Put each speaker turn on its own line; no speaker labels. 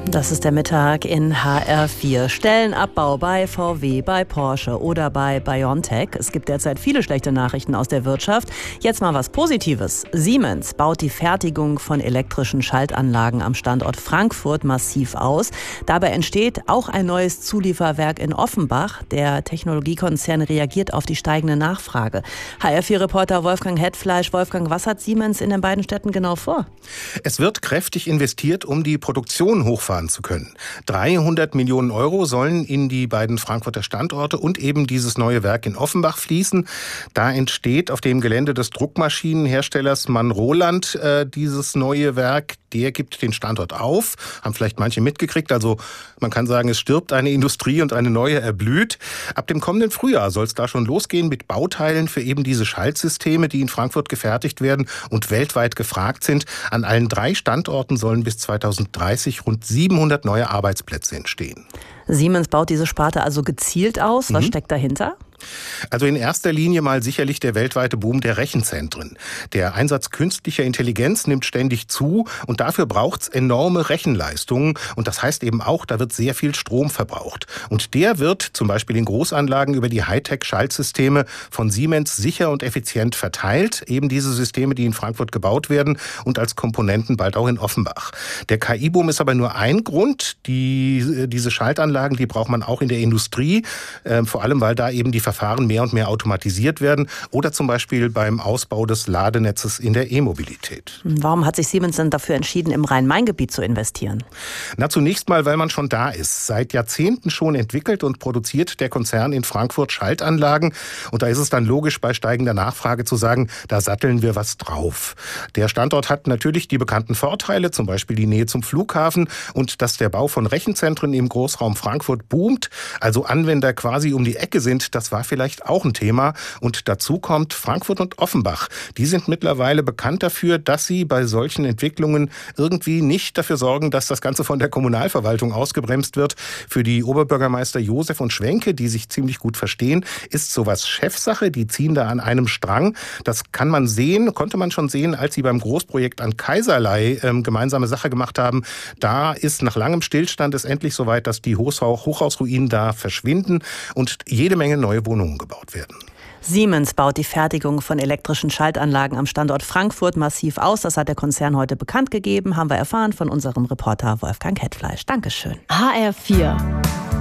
Das ist der Mittag in HR4. Stellenabbau bei VW, bei Porsche oder bei BioNTech. Es gibt derzeit viele schlechte Nachrichten aus der Wirtschaft. Jetzt mal was Positives. Siemens baut die Fertigung von elektrischen Schaltanlagen am Standort Frankfurt massiv aus. Dabei entsteht auch ein neues Zulieferwerk in Offenbach. Der Technologiekonzern reagiert auf die steigende Nachfrage. HR4-Reporter Wolfgang Hetfleisch. Wolfgang, was hat Siemens in den beiden Städten genau vor?
Es wird kräftig investiert, um die Produktion hochzufahren zu können. 300 Millionen Euro sollen in die beiden Frankfurter Standorte und eben dieses neue Werk in Offenbach fließen. Da entsteht auf dem Gelände des Druckmaschinenherstellers Mann-Roland dieses neue Werk. Der gibt den Standort auf, haben vielleicht manche mitgekriegt. Also man kann sagen, es stirbt eine Industrie und eine neue erblüht. Ab dem kommenden Frühjahr soll es da schon losgehen mit Bauteilen für eben diese Schaltsysteme, die in Frankfurt gefertigt werden und weltweit gefragt sind. An allen 3 Standorten sollen bis 2030 rund 700 neue Arbeitsplätze entstehen.
Siemens baut diese Sparte also gezielt aus. Was steckt dahinter?
Also in erster Linie mal sicherlich der weltweite Boom der Rechenzentren. Der Einsatz künstlicher Intelligenz nimmt ständig zu und dafür braucht's enorme Rechenleistungen. Und das heißt eben auch, da wird sehr viel Strom verbraucht. Und der wird zum Beispiel in Großanlagen über die Hightech-Schaltsysteme von Siemens sicher und effizient verteilt. Eben diese Systeme, die in Frankfurt gebaut werden und als Komponenten bald auch in Offenbach. Der KI-Boom ist aber nur ein Grund. Diese Schaltanlagen, die braucht man auch in der Industrie. Vor allem, weil da eben die Verfahren mehr und mehr automatisiert werden oder zum Beispiel beim Ausbau des Ladenetzes in der E-Mobilität.
Warum hat sich Siemens denn dafür entschieden, im Rhein-Main-Gebiet zu investieren?
Na, zunächst mal, weil man schon da ist. Seit Jahrzehnten schon entwickelt und produziert der Konzern in Frankfurt Schaltanlagen. Und da ist es dann logisch, bei steigender Nachfrage zu sagen, da satteln wir was drauf. Der Standort hat natürlich die bekannten Vorteile, zum Beispiel die Nähe zum Flughafen und dass der Bau von Rechenzentren im Großraum Frankfurt boomt, also Anwender quasi um die Ecke sind. Das war vielleicht auch ein Thema. Und dazu kommt Frankfurt und Offenbach. Die sind mittlerweile bekannt dafür, dass sie bei solchen Entwicklungen irgendwie nicht dafür sorgen, dass das Ganze von der Kommunalverwaltung ausgebremst wird. Für die Oberbürgermeister Josef und Schwenke, die sich ziemlich gut verstehen, ist sowas Chefsache. Die ziehen da an einem Strang. Das kann man sehen, konnte man schon sehen, als sie beim Großprojekt an Kaiserlei gemeinsame Sache gemacht haben. Da ist nach langem Stillstand es endlich soweit, dass die Hochhausruinen da verschwinden und jede Menge neue Wohnungen gebaut werden.
Siemens baut die Fertigung von elektrischen Schaltanlagen am Standort Frankfurt massiv aus. Das hat der Konzern heute bekannt gegeben, haben wir erfahren von unserem Reporter Wolfgang Hetfleisch. Dankeschön.
HR4